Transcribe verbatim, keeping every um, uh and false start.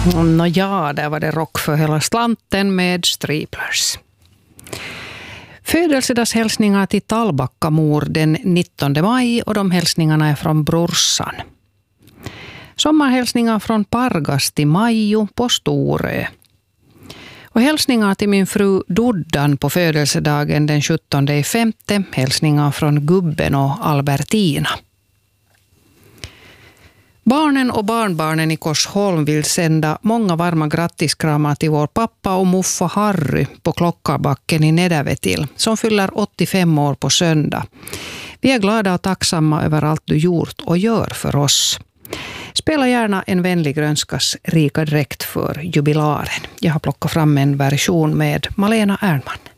Nåja, där var det rock för hela slanten med Striplers. Födelsedagshälsningar till Tallbackamor den nittonde maj och de hälsningarna är från brorsan. Sommarhälsningar från Pargas till Majo på Storö. Och hälsningar till min fru Doddan på födelsedagen den sjuttonde femte. Hälsningar från Gubben och Albertina. Barnen och barnbarnen i Korsholm vill sända många varma grattiskramar till vår pappa och muffa Harry på Klockarbacken i Nedervetil som fyller åttiofem år på söndag. Vi är glada och tacksamma över allt du gjort och gör för oss. Spela gärna en vänlig grönskas rika dräkt för jubilaren. Jag har plockat fram en version med Malena Ernman.